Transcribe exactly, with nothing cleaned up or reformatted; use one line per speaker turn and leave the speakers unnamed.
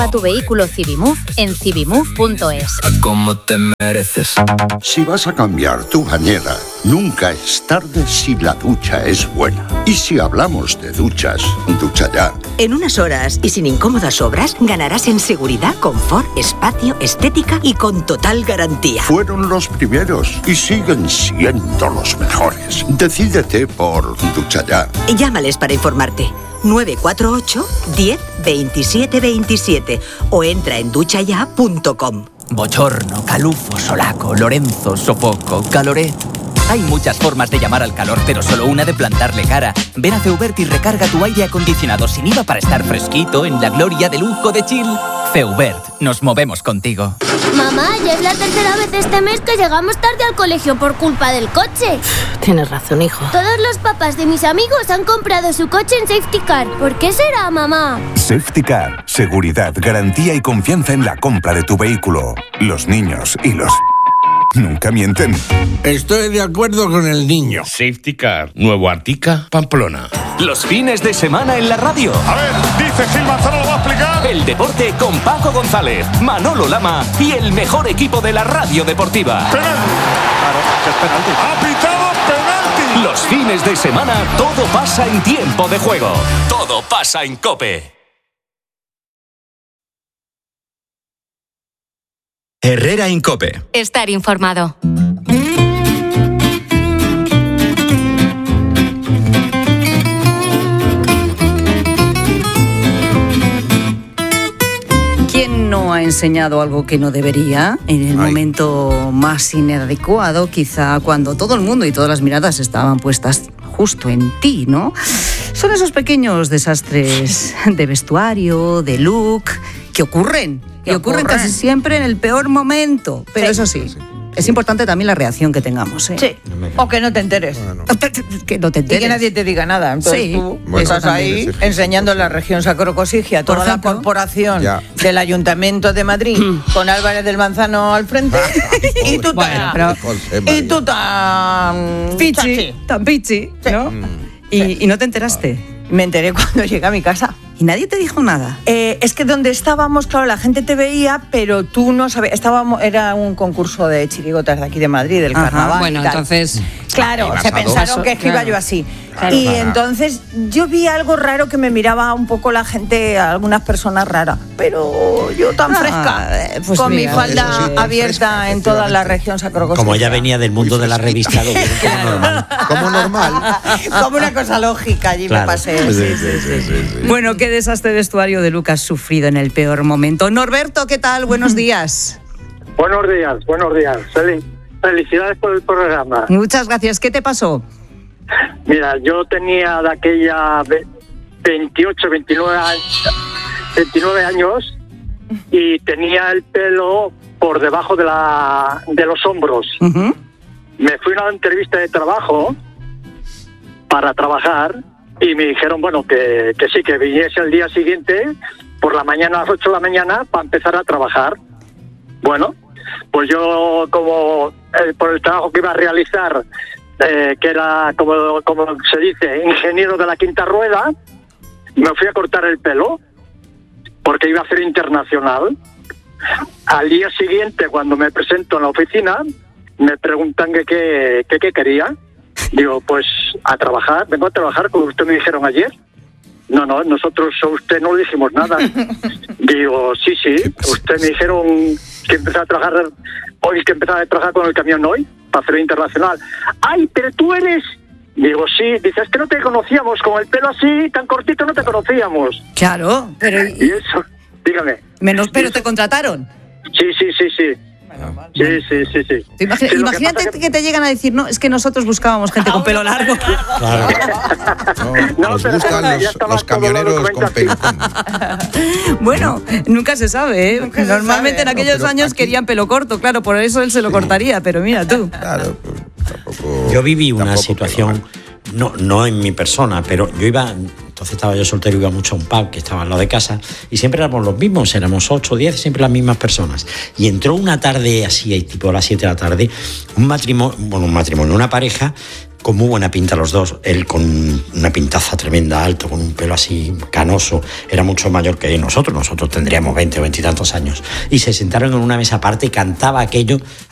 A tu vehículo Civimove en civimove punto es.
Como te mereces.
Si vas a cambiar tu bañera, nunca es tarde si la ducha es buena. Y si hablamos de duchas, ducha ya.
En unas horas y sin incómodas obras, ganarás en seguridad, confort, espacio, estética y con total garantía.
Fueron los primeros y siguen siendo los mejores. Decídete por ducha ya.
Llámales para informarte. nueve cuatro ocho, diez, veintisiete, veintisiete o entra en duchaya punto com.
Bochorno, calufo, solaco, Lorenzo, sofoco, caloret. Hay muchas formas de llamar al calor, pero solo una de plantarle cara. Ven a Feubert y recarga tu aire acondicionado sin I V A para estar fresquito en la gloria de lujo de Chill. Feubert, nos movemos contigo.
Mamá, ya es la tercera vez este mes que llegamos tarde al colegio por culpa del coche.
Tienes razón, hijo.
Todos los papás de mis amigos han comprado su coche en Safety Car. ¿Por qué será, mamá?
Safety Car. Seguridad, garantía y confianza en la compra de tu vehículo. Los niños y los... nunca mienten.
Estoy de acuerdo con el niño.
Safety Car. Nuevo Artica, Pamplona.
Los fines de semana en la radio.
A ver, dice Gil Manzano, lo va a explicar.
El deporte con Paco González, Manolo Lama y el mejor equipo de la radio deportiva.
Penalti.
Claro, es penalti.
Ha pitado penalti.
Los fines de semana todo pasa en tiempo de juego. Todo pasa en COPE.
Herrera en COPE.
Estar informado.
¿Quién no ha enseñado algo que no debería en el
Ay.
momento más inadecuado, quizá cuando todo el mundo y todas las miradas estaban puestas justo en ti, ¿no? Son esos pequeños desastres de vestuario, de look, que ocurren. Y ocurren casi siempre en el peor momento. Pero sí, eso sí, sí, es importante también la reacción que tengamos, ¿eh?
Sí, o que no te enteres.
Bueno.
Que no te enteres.
Y que nadie te diga nada. Entonces
sí,
tú
bueno,
estás ahí
sí, sí,
enseñando
sí.
la región sacrocosigia, toda la corporación
ya.
del Ayuntamiento de Madrid con Álvarez del Manzano al frente y tú
bueno,
tan...
pero...
Y tú tan...
Pichi, tan pichi, ¿no?
Mm.
Y,
Sí.
y no te enteraste.
Me enteré cuando llegué a mi casa.
Y nadie te dijo nada.
Eh, es que donde estábamos, claro, la gente te veía, pero tú no sabías. Estábamos, era un concurso de chirigotas de aquí de Madrid, del
Ajá,
carnaval.
bueno,
y tal.
entonces.
Claro,
Ibas
se
a
pensaron
dos.
que es que iba
Claro.
yo así.
Claro.
Y
Claro.
entonces yo vi algo raro que me miraba un poco la gente, algunas personas raras. Pero yo tan
Ah,
fresca,
eh, pues
con
mira,
mi falda
eso sí, tan
abierta
fresca,
en toda la
efectivamente.
región sacrocosigia.
Como ella venía del mundo de la revista, lo vieron como normal.
Como normal.
Como una cosa lógica, allí
Claro.
me pasé.
Sí,
sí,
sí, sí, sí, sí.
Bueno, qué desastre de vestuario de Lucas sufrido en el peor momento. Norberto, ¿qué tal? Buenos días.
Buenos días, buenos días. Fel- Felicidades por el programa.
Muchas gracias. ¿Qué te pasó?
Mira, yo tenía de aquella ve- veintiocho, veintinueve años, veintinueve años y tenía el pelo por debajo de la de los hombros.
Uh-huh.
Me fui a una entrevista de trabajo para trabajar y me dijeron, bueno, que, que sí, que viniese el día siguiente por la mañana a las ocho de la mañana para empezar a trabajar. Bueno, pues yo como eh, por el trabajo que iba a realizar, eh, que era, como, como se dice, ingeniero de la quinta rueda, me fui a cortar el pelo porque iba a ser internacional. Al día siguiente, cuando me presento en la oficina, me preguntan que qué que, que quería. Digo, pues a trabajar, vengo a trabajar como usted me dijeron ayer. No, no, nosotros a usted no le dijimos nada. Digo, sí, sí, usted me dijeron que empezaba a trabajar hoy, que empezaba a trabajar con el camión hoy, para hacer internacional. Ay, pero tú eres... Digo, sí, dices que no te conocíamos, con el pelo así, tan cortito, no te conocíamos.
Claro, pero...
Y eso, dígame.
Menos, pero te contrataron.
Sí, sí, sí, sí. Sí, sí, sí, sí.
Te imagina-
Sí, lo que
imagínate
pasa
que...
que-
te llegan a decir, no, es que nosotros buscábamos gente con pelo largo.
Claro. No,
No,
nos
pero
gustan
ya
los,
estaba
los
todo
camioneros
lo
con
documentado.
pelucón.
Bueno, nunca se sabe, ¿eh?
Nunca se
Normalmente
sabe.
en aquellos
No, pero
años
aquí-
querían pelo corto, claro, por eso él se lo
Sí.
cortaría, pero mira tú.
Claro, pues, tampoco.
Yo viví una
tampoco
situación,
pelo
no, no en mi persona, pero yo iba, entonces estaba yo soltero, iba mucho a un pub que estaba al lado de casa y siempre éramos los mismos, éramos ocho o diez, siempre las mismas personas. Y entró una tarde así, tipo a las siete de la tarde, un matrimonio, bueno, un matrimonio, una pareja con muy buena pinta los dos, él con una pintaza tremenda, alto, con un pelo así canoso, era mucho mayor que nosotros, nosotros tendríamos veinte o veinte y tantos años, y se sentaron en una mesa aparte y cantaba aquello